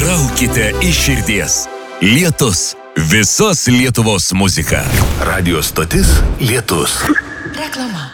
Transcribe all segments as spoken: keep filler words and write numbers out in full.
Traukite iš širdies. Lietus. Visos Lietuvos muzika. Radio stotis Lietus. Reklama.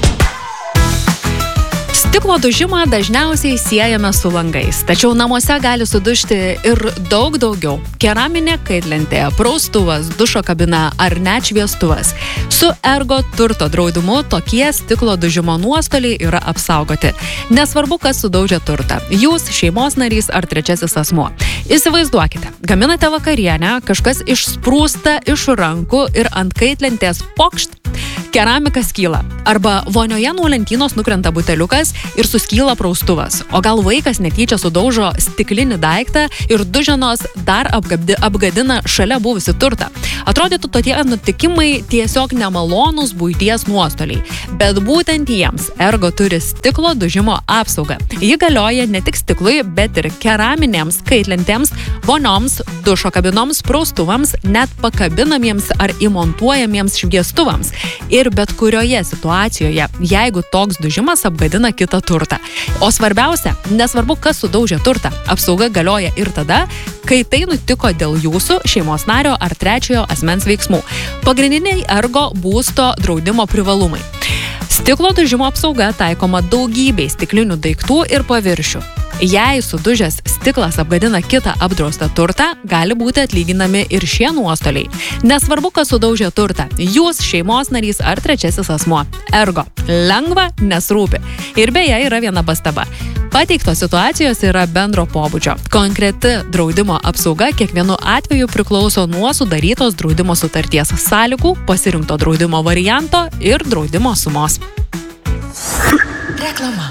Stiklo dužimą dažniausiai siejame su langais, tačiau namuose gali sudužti ir daug daugiau. Keraminė kaitlentė, praustuvas, dušo kabina ar net šviestuvas. Su Ergo turto draudimu tokie stiklo dužimo nuostoliai yra apsaugoti. Nesvarbu, kas sudaužė turtą. Jūs, šeimos narys ar trečiasis asmuo. Įsivaizduokite, gaminate vakarienę, kažkas išsprūsta iš rankų ir ant kaitlentės pokšt. Keramika skyla. Arba vonioje nuo lentynos nukrenta buteliukas ir suskyla praustuvas. O gal vaikas netyčia sudaužo stiklinį daiktą ir duženos dar apgabdi, apgadina šalia buvusi turtą. Atrodytų tokie nutikimai tiesiog nemalonūs buities nuostoliai. Bet būtent jiems Ergo turi stiklo dužimo apsaugą. Ji galioja ne tik stiklui, bet ir keraminėms kaitlentėms, vonioms, dušo kabinoms, praustuvams, net pakabinamiems ar įmontuojamiems šviestuvams. Ir bet kurioje situacijoje, jeigu toks dužimas apgadina kitą turtą. O svarbiausia, nesvarbu, kas sudaužė turtą, apsauga galioja ir tada, kai tai nutiko dėl jūsų, šeimos nario ar trečiojo asmens veiksmų. Pagrindiniai Ergo būsto draudimo privalumai. Stiklo dužimo apsauga taikoma daugybei stiklinių daiktų ir paviršių. Jei sudužęs stiklas apgadina kitą apdraustą turtą, gali būti atlyginami ir šie nuostoliai. Nesvarbu, kas sudaužė turtą, jūs, šeimos narys ar trečiasis asmuo. Ergo. Lengva, nesrūpi. Ir beje, yra viena pastaba. Pateiktos situacijos yra bendro pobūdžio. Konkreti draudimo apsauga kiekvienu atveju priklauso nuo sudarytos draudimo sutarties sąlygų, pasirinkto draudimo varianto ir draudimo sumos. Reklama.